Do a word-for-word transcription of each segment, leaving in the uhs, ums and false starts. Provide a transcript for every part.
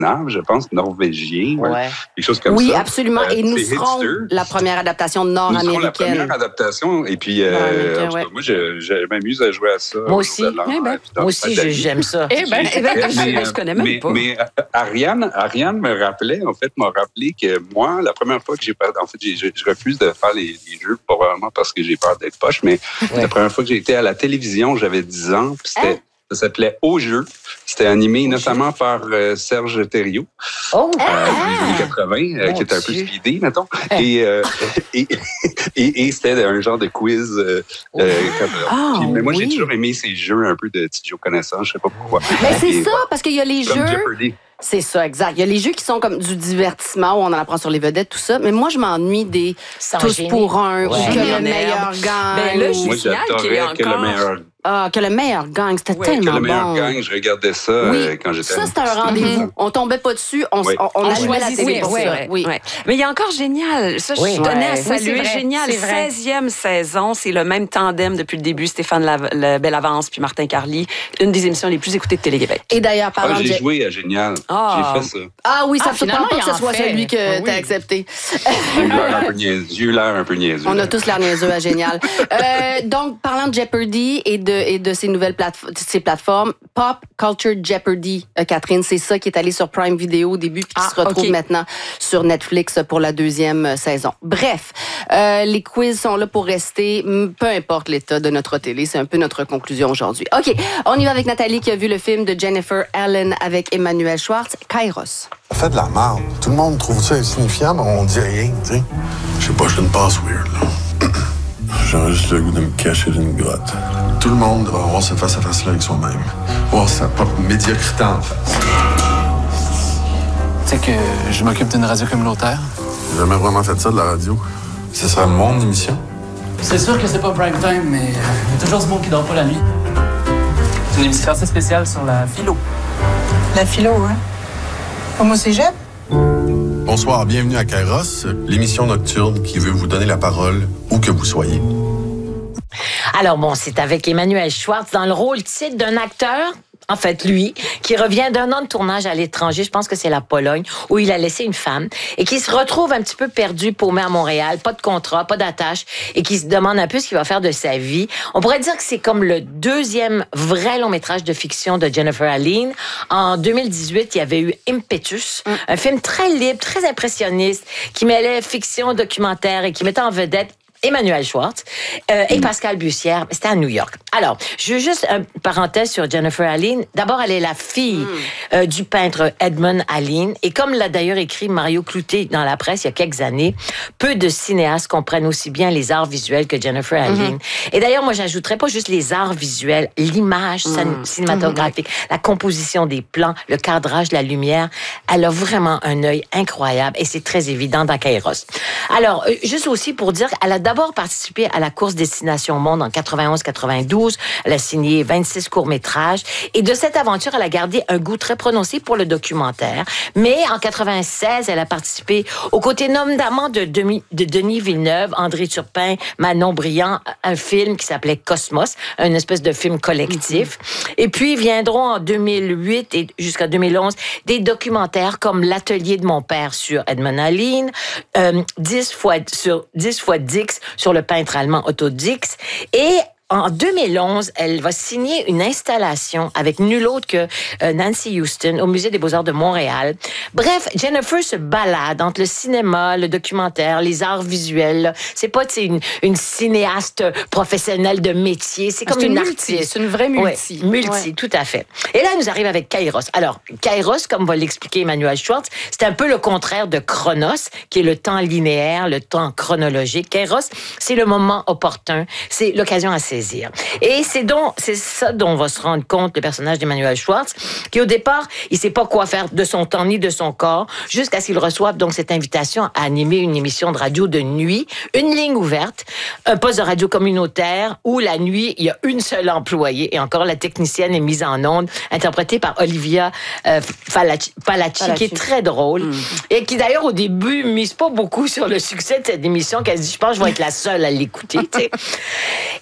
scandinave, je pense, norvégien, ouais. Ouais. Quelque chose comme oui, ça. Oui, absolument. Euh, et nous serons hipster. la première adaptation nord-américaine. Nous serons la première adaptation. Et puis, euh, ouais. moi, je, je m'amuse à jouer à ça. Moi aussi. Eh ben, moi aussi, j'aime ça. Eh bien, eh ben, mais, je connais même mais, pas. Mais Ariane, Ariane me rappelait, en fait, m'a rappelé que moi, la première fois que j'ai en fait, j'ai, je, je refuse de faire les, les jeux, probablement parce que j'ai peur d'être poche, mais ouais. la première fois que j'ai été à la télévision, j'avais dix ans, puis c'était... Hein? Ça s'appelait Au jeu. C'était animé Au notamment jeu. par euh, Serge Thériault, oh, euh, ah, des années quatre-vingts, euh, qui était un peu speedé, mettons. Et, euh, et, et, et c'était un genre de quiz. Euh, oh. euh, oh, puis, mais moi, oui. j'ai toujours aimé ces jeux un peu de Tidjo connaissance, je sais pas pourquoi. Mais c'est et, ça, voilà. parce qu'il y a les Comme jeux... Jeopardy. C'est ça, exact. Il y a les jeux qui sont comme du divertissement, où on en apprend sur les vedettes, tout ça. Mais moi, je m'ennuie des Sans tous génie. pour un, ouais. ou que le meilleur gagne. Ben là, je moi, j'adorais encore... que le meilleur... Ah, que le meilleur gagne, c'était oui, tellement bon. Que le meilleur bon. gagne, je regardais ça oui. euh, quand j'étais... Ça, c'était un rendez-vous. Mm-hmm. On tombait pas dessus, on, oui. on, on, on allumait la télé pour oui, ça. Oui, oui. Oui. Mais il y a encore Génial. Ça, je oui. tenais à saluer. Oui, Génial, seizième saison. C'est le même tandem depuis le début, Stéphane La... Bellavance puis Martin Carly. Une des émissions les plus écoutées de Télé-Québec. Et d'ailleurs, parlant ah, j'ai de... joué à Génial. Ah. J'ai fait ça. Ah oui, ça ah, ne surprend pas que ce soit celui que ah, oui. tu as accepté. J'ai eu l'air un peu niaiseux. On a tous l'air niaiseux à Génial. euh, donc, parlant de Jeopardy et de, et de ces nouvelles plateformes, ces plateformes, Pop Culture Jeopardy, euh, Catherine, c'est ça qui est allé sur Prime Video au début puis qui ah, se retrouve okay. maintenant sur Netflix pour la deuxième saison. Bref, euh, les quiz sont là pour rester, peu importe l'état de notre télé. C'est un peu notre conclusion aujourd'hui. OK, on y va avec Nathalie qui a vu le film de Jennifer Allen avec Emmanuel Schwartz, Kairos. Ça fait de la merde. Tout le monde trouve ça insignifiant, mais on dit rien, tu sais. Je sais pas, je ne passe weird, là. J'aurais juste le goût de me cacher d'une grotte. Tout le monde devrait avoir cette face-à-face-là avec soi-même. Voir sa propre médiocrité en face. Tu sais que je m'occupe d'une radio communautaire? J'ai jamais vraiment fait ça, de la radio. Ce sera mon émission? C'est sûr que c'est pas prime time, mais il y a toujours du monde qui dort pas la nuit. C'est une émission assez spéciale sur la philo. La philo, hein? Homo cégep? Bonsoir, bienvenue à Kairos, l'émission nocturne qui veut vous donner la parole où que vous soyez. Alors bon, c'est avec Emmanuel Schwartz dans le rôle titre d'un acteur, en fait lui, qui revient d'un an de tournage à l'étranger, je pense que c'est la Pologne, où il a laissé une femme, et qui se retrouve un petit peu perdu, paumé à Montréal, pas de contrat, pas d'attache, et qui se demande un peu ce qu'il va faire de sa vie. On pourrait dire que c'est comme le deuxième vrai long métrage de fiction de Jennifer Allen. En deux mille dix-huit, il y avait eu Impetus, mm. un film très libre, très impressionniste, qui mêlait fiction, documentaire, et qui mettait en vedette Emmanuel Schwartz euh, et Pascal Bussière. C'était à New York. Alors, je veux juste une parenthèse sur Jennifer Allen. D'abord, elle est la fille mm. euh, du peintre Edmund Allen. Et comme l'a d'ailleurs écrit Mario Cloutier dans la presse il y a quelques années, peu de cinéastes comprennent aussi bien les arts visuels que Jennifer Allen. Mm-hmm. Et d'ailleurs, moi, j'ajouterais pas juste les arts visuels, l'image mm. cinématographique, mm-hmm. la composition des plans, le cadrage, la lumière. Elle a vraiment un œil incroyable et c'est très évident dans Kairos. Alors, euh, juste aussi pour dire, elle a d'abord participé à la course Destination Monde en quatre-vingt-onze quatre-vingt-douze. Elle a signé vingt-six courts-métrages. Et de cette aventure, elle a gardé un goût très prononcé pour le documentaire. Mais en quatre-vingt-seize, elle a participé aux côtés notamment de, Demi, de Denis Villeneuve, André Turpin, Manon Brillant, un film qui s'appelait Cosmos, une espèce de film collectif. Mm-hmm. Et puis viendront en deux mille huit et jusqu'à deux mille onze des documentaires comme L'Atelier de mon père sur Edmund Allen, euh, dix fois sur dix fois Dix sur le peintre allemand Otto Dix. Et en deux mille onze, elle va signer une installation avec nul autre que euh, Nancy Houston au Musée des Beaux-Arts de Montréal. Bref, Jennifer se balade entre le cinéma, le documentaire, les arts visuels. C'est pas une, une cinéaste professionnelle de métier, c'est comme c'est une, une artiste. multi, c'est une vraie multi. Ouais, multi, ouais. Tout à fait. Et là, elle nous arrive avec Kairos. Alors, Kairos, comme va l'expliquer Emmanuel Schwartz, c'est un peu le contraire de Chronos, qui est le temps linéaire, le temps chronologique. Kairos, c'est le moment opportun, c'est l'occasion à saisir. Et c'est donc, c'est ça dont on va se rendre compte le personnage d'Emmanuel Schwartz, qui au départ, il sait pas quoi faire de son temps ni de son corps, jusqu'à ce qu'il reçoive donc cette invitation à animer une émission de radio de nuit, une ligne ouverte, un poste de radio communautaire où la nuit, il y a une seule employée et encore la technicienne est mise en onde, interprétée par Olivia euh, Falacci, Falacci, qui est très drôle mm. et qui d'ailleurs au début mise pas beaucoup sur le succès de cette émission, qu'elle se dit, je pense que je vais être la seule à l'écouter. Et euh,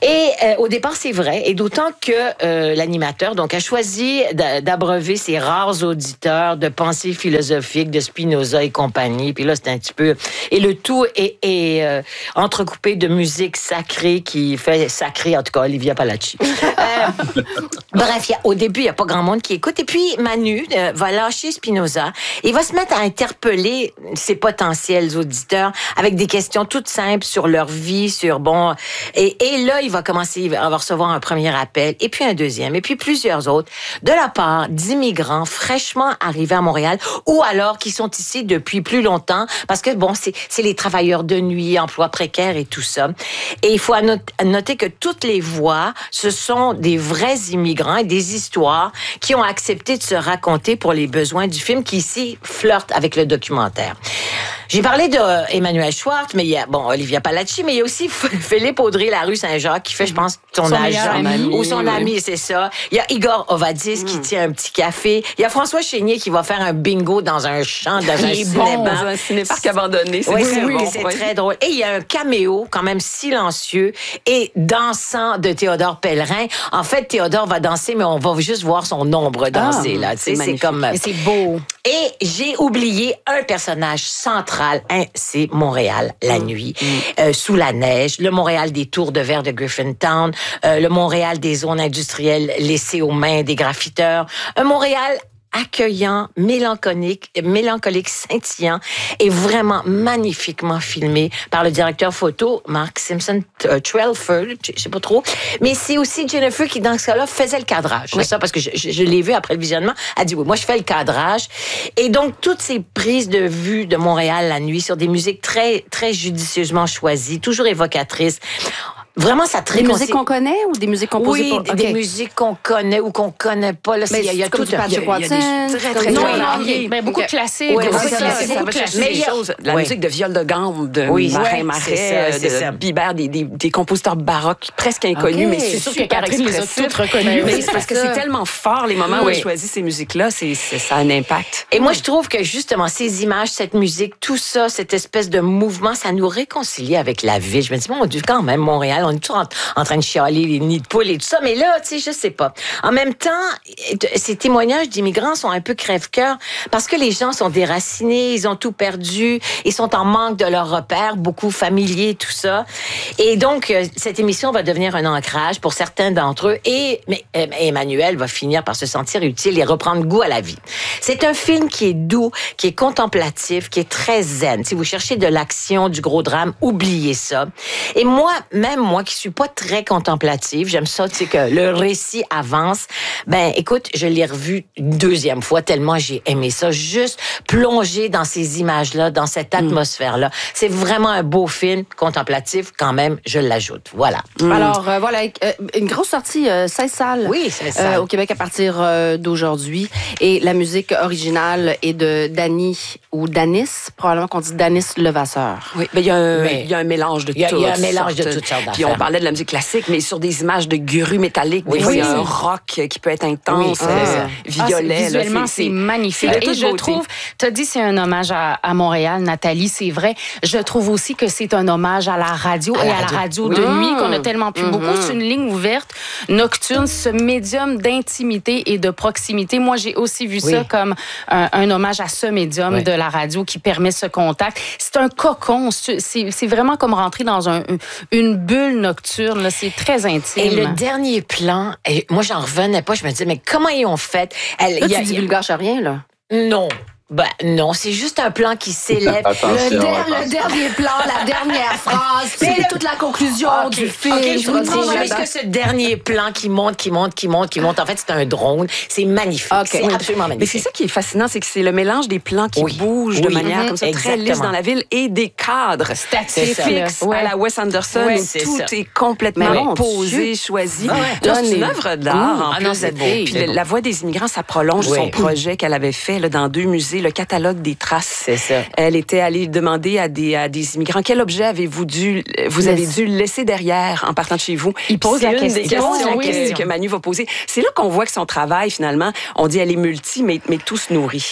euh, au départ, c'est vrai. Et d'autant que euh, l'animateur donc, a choisi d'abreuver ses rares auditeurs de pensées philosophiques de Spinoza et compagnie. Puis là, c'est un petit peu... Et le tout est, est euh, entrecoupé de musique sacrée qui fait sacré, en tout cas, Olivia Palacci. euh, bref, y a, au début, il n'y a pas grand monde qui écoute. Et puis, Manu euh, va lâcher Spinoza et va se mettre à interpeller ses potentiels auditeurs avec des questions toutes simples sur leur vie, sur, bon... Et, et là, il va commencer, il va recevoir un premier appel, et puis un deuxième, et puis plusieurs autres, de la part d'immigrants fraîchement arrivés à Montréal, ou alors qui sont ici depuis plus longtemps, parce que, bon, c'est, c'est les travailleurs de nuit, emplois précaires et tout ça. Et il faut noter que toutes les voix, ce sont des vrais immigrants et des histoires qui ont accepté de se raconter pour les besoins du film, qui ici flirte avec le documentaire. J'ai parlé d'Emmanuel Schwartz, mais il y a, bon, Olivia Palacci, mais il y a aussi Philippe Audrey, la rue Saint-Jacques, qui fait, je pense, son, son âge. Ou son ami, oui. C'est ça. Il y a Igor Ovadis mm. qui tient un petit café. Il y a François Chénier qui va faire un bingo dans un champ, dans un cinéma. Bon, dans un cinéparc abandonné. C'est oui, très oui, bon. C'est oui. très drôle. Et il y a un caméo, quand même silencieux et dansant de Théodore Pellerin. En fait, Théodore va danser, mais on va juste voir son ombre danser, ah, là. C'est, c'est comme... Et c'est beau. Et j'ai oublié un personnage central, hein, c'est Montréal, la mmh. nuit, mmh. Euh, sous la neige, le Montréal des tours de verre de Griffintown, euh, le Montréal des zones industrielles laissées aux mains des graffiteurs, un Montréal accueillant, mélancolique, mélancolique, scintillant et vraiment magnifiquement filmé par le directeur photo Mark Simpson uh, Trelford, je sais pas trop, mais c'est aussi Jennifer qui dans ce cas-là faisait le cadrage. Oui. C'est ça parce que je, je, je l'ai vu après le visionnement. Elle dit oui, moi je fais le cadrage et donc toutes ces prises de vue de Montréal la nuit sur des musiques très très judicieusement choisies, toujours évocatrices. Vraiment, ça Des musiques qu'on connaît ou des musiques composées oui, pour... des, okay. des musiques qu'on connaît ou qu'on connaît pas. Là, mais il y a, il y a tout du Patrick Watson. Très, très non, non, okay. mais beaucoup de classiques. Oui, beaucoup c'est ça, classiques, ça va chercher des choses. La oui. musique de Viol de Gambe, de oui, Marin Marais, de Bibert, des, des, des compositeurs baroques presque inconnus, okay. mais c'est sûr que Catherine les a toutes reconnues. Mais c'est parce que c'est tellement fort, les moments où elle choisit ces musiques-là, c'est, c'est, ça a un impact. Et moi, je trouve que justement, ces images, cette musique, tout ça, cette espèce de mouvement, ça nous réconcilie avec la ville. Je me dis, mon Dieu, quand même, Montréal, on est toujours en, en train de chialer les nids de poules et tout ça, mais là, tu sais, je sais pas. En même temps, ces témoignages d'immigrants sont un peu crève-cœur parce que les gens sont déracinés, ils ont tout perdu, ils sont en manque de leurs repères, beaucoup familiers, tout ça. Et donc, cette émission va devenir un ancrage pour certains d'entre eux et mais, Emmanuel va finir par se sentir utile et reprendre goût à la vie. C'est un film qui est doux, qui est contemplatif, qui est très zen. Si vous cherchez de l'action, du gros drame, oubliez ça. Et moi, même moi qui suis pas très contemplative, j'aime ça, tu sais, que le récit avance. Ben, écoute, je l'ai revu une deuxième fois tellement j'ai aimé ça. Juste plonger dans ces images-là, dans cette atmosphère-là. Mm. C'est vraiment un beau film contemplatif, quand même, je l'ajoute. Voilà. Mm. Alors, euh, voilà, euh, une grosse sortie, euh, seize salles. Oui, seize salles. Euh, au Québec à partir euh, d'aujourd'hui. Et la musique originale est de Dany ou Danis, probablement qu'on dit Danis Levasseur. Oui, mais il y a un, mais, y a un mélange de tout. Il y a un mélange de toutes sortes d'affaires. Puis on parlait de la musique classique, mais sur des images de grues métalliques, oui, des fois, il y a un rock qui peut être intense, oui, euh, violet. Ah, visuellement, là, c'est, c'est magnifique. Et je beauté. trouve, tu as dit c'est un hommage à, à Montréal, Nathalie, c'est vrai. Je trouve aussi que c'est un hommage à la radio à et la à radio. la radio de oui. nuit qu'on a tellement plus mm-hmm. beaucoup. C'est une ligne ouverte, nocturne, ce médium d'intimité et de proximité. Moi, j'ai aussi vu oui. ça comme un, un hommage à ce médium oui. de la radio qui permet ce contact. C'est un cocon. C'est, c'est vraiment comme rentrer dans un, une bulle nocturne. Là. C'est très intime. Et le dernier plan, et moi, j'en revenais pas. Je me disais, mais comment ils ont fait? Elle, là, y a, tu divulgaches rien, là? Non. Ben non, c'est juste un plan qui s'élève. le, der- le dernier plan, la dernière phrase, c'est le... toute la conclusion okay. du film. Okay, je vous dis juste que ce dernier plan qui monte, qui monte, qui monte, qui monte, en fait, c'est un drone. C'est magnifique. Okay. C'est oui. absolument magnifique. Mais c'est ça qui est fascinant, c'est que c'est le mélange des plans qui oui. bougent oui. de manière mm-hmm. comme ça, Exactement. très lisse dans la ville et des cadres statiques fixes ouais. à la Wes Anderson ouais, où tout ça. est complètement posé, choisi. Ah ouais. Là, c'est une œuvre d'art. Ah non, c'est beau. Puis la Voix des immigrants, ça prolonge son projet qu'elle avait fait dans deux musées. Le catalogue des traces. C'est ça. Elle était allée demander à des, à des immigrants quel objet avez-vous dû, vous avez dû laisser derrière en partant de chez vous. Il pose la question. Des questions la que, question. que Manu va poser. C'est là qu'on voit que son travail, finalement, on dit elle est multi, mais, mais tout se nourrit. Ouais.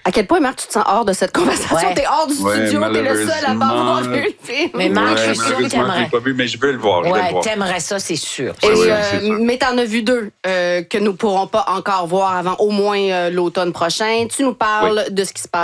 À quel point, Marc, tu te sens hors de cette conversation? Ouais. T'es hors du studio, ouais, t'es le seul à pas avoir vu le film. Mais Marc, ouais, je suis sûre que t'aimerais. Pas vu, mais je veux le voir. Je ouais, veux le voir. t'aimerais ça, c'est sûr. Et, ouais, euh, c'est sûr. Mais t'en as vu deux euh, que nous pourrons pas encore voir avant au moins euh, l'automne prochain. Tu nous parles oui. de ce qui se passe